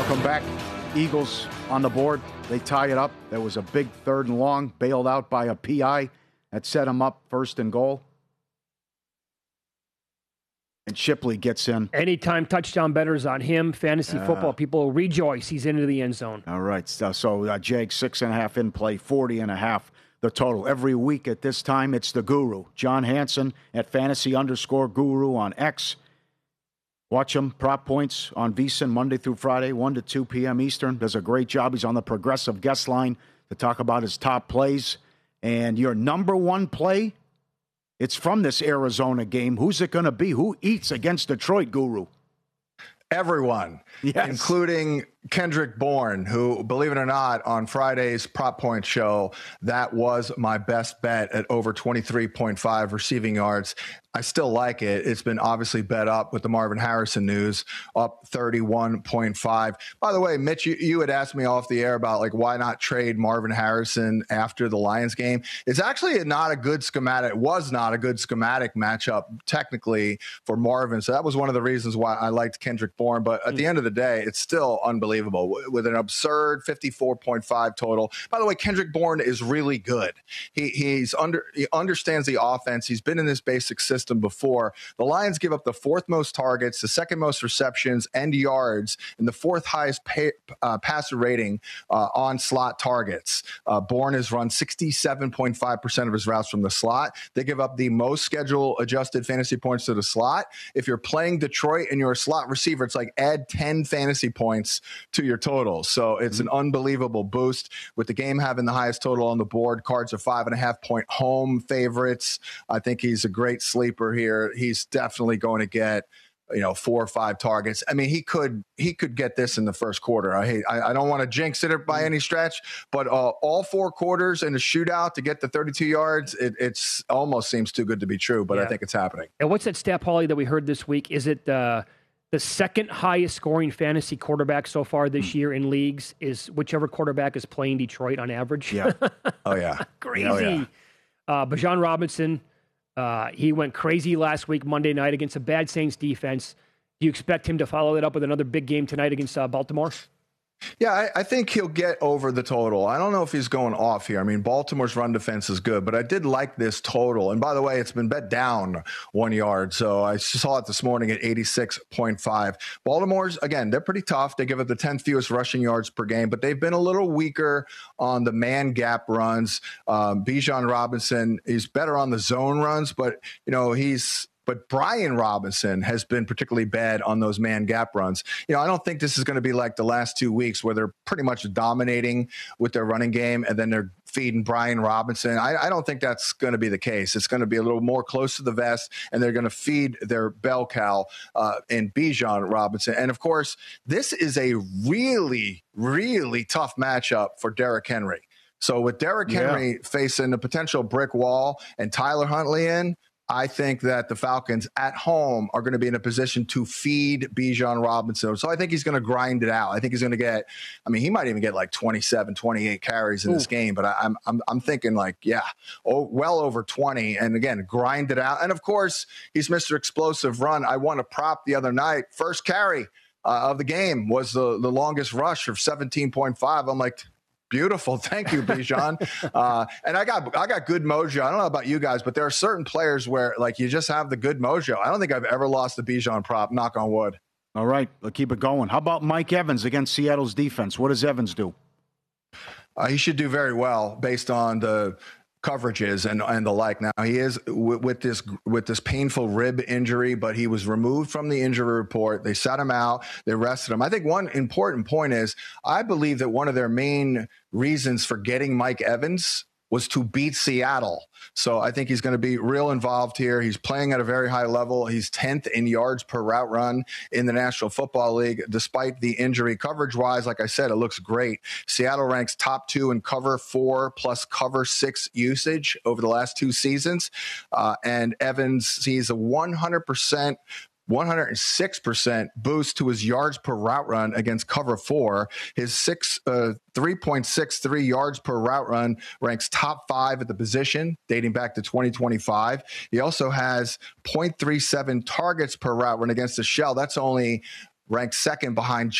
Welcome back. Eagles on the board. They tie it up. There was a big 3rd and long, bailed out by a PI that set him up 1st and goal. And Shipley gets in. Anytime touchdown bettors on him, fantasy football, people rejoice. He's into the end zone. All right. So Jags 6.5 in play, 40.5 the total. Every week at this time, it's the Guru. John Hansen at fantasy_guru on X. Watch him, prop points on VSiN Monday through Friday, 1 to 2 p.m. Eastern. Does a great job. He's on the Progressive guest line to talk about his top plays. And your number one play, it's from this Arizona game. Who's it going to be? Who eats against Detroit, Guru? Everyone, yes, including Kendrick Bourne, who, believe it or not, on Friday's Prop Point show, that was my best bet at over 23.5 receiving yards. I still like it. It's been obviously bet up with the Marvin Harrison news, up 31.5. By the way, Mitch, you had asked me off the air about like why not trade Marvin Harrison after the Lions game. It's actually not a good schematic. It was not a good schematic matchup technically for Marvin. So that was one of the reasons why I liked Kendrick Bourne. But at the end of the day, it's still unbelievable with an absurd 54.5 total. By the way, Kendrick Bourne is really good. He understands the offense. He's been in this basic system before. The Lions give up the 4th most targets, the 2nd most receptions and yards, and the 4th highest passer rating on slot targets. Bourne has run 67.5% of his routes from the slot. They give up the most schedule adjusted fantasy points to the slot. If you're playing Detroit and you're a slot receiver, it's like add 10 fantasy points to your total. So it's an unbelievable boost. With the game having the highest total on the board, Cards are 5.5-point home favorites. I think he's a great sleeper here. He's definitely going to get 4 or 5 targets. I mean, he could get this in the first quarter. I don't want to jinx it by any stretch, but all 4 quarters in a shootout to get the 32 yards, it's almost seems too good to be true, but I think it's happening. And what's that stat, Paulie, that we heard this week? Is it the 2nd highest scoring fantasy quarterback so far this year in leagues is whichever quarterback is playing Detroit on average? Yeah. Oh, yeah. Crazy. Oh, yeah. Bijan Robinson, he went crazy last week, Monday night, against a bad Saints defense. Do you expect him to follow it up with another big game tonight against Baltimore? Yeah, I think he'll get over the total. I don't know if he's going off here. I mean, Baltimore's run defense is good, but I did like this total. And by the way, it's been bet down 1 yard. So I saw it this morning at 86.5. Baltimore's, again, they're pretty tough. They give it the 10th fewest rushing yards per game, but they've been a little weaker on the man gap runs. Bijan Robinson is better on the zone runs, but, But Brian Robinson has been particularly bad on those man gap runs. I don't think this is going to be like the last 2 weeks where they're pretty much dominating with their running game and then they're feeding Brian Robinson. I don't think that's going to be the case. It's going to be a little more close to the vest, and they're going to feed their bell cow in Bijan Robinson. And, of course, this is a really, really tough matchup for Derrick Henry. So with Derrick Henry facing a potential brick wall and Tyler Huntley in, I think that the Falcons at home are going to be in a position to feed Bijan Robinson. So I think he's going to grind it out. I think he's going to get, he might even get like 27, 28 carries in this game, but I'm thinking well over 20. And again, grind it out. And of course, he's Mr. Explosive Run. I won a prop the other night. First carry of the game was the longest rush of 17.5. I'm like, beautiful. Thank you, Bijan. And I got good mojo. I don't know about you guys, but there are certain players where you just have the good mojo. I don't think I've ever lost a Bijan prop, knock on wood. All right, let's keep it going. How about Mike Evans against Seattle's defense? What does Evans do? He should do very well based on the coverages and the like. Now he is with this painful rib injury, but he was removed from the injury report. They sat him out. They rested him. I think one important point is I believe that one of their main reasons for getting Mike Evans was to beat Seattle. So I think he's going to be real involved here. He's playing at a very high level. He's 10th in yards per route run in the National Football League, despite the injury. Coverage-wise, like I said, it looks great. Seattle ranks top 2 in cover 4 plus cover 6 usage over the last 2 seasons. And Evans sees a 106% boost to his yards per route run against cover 4. His 3.63 yards per route run ranks top 5 at the position, dating back to 2025. He also has 0.37 targets per route run against the shell. That's only ranked second behind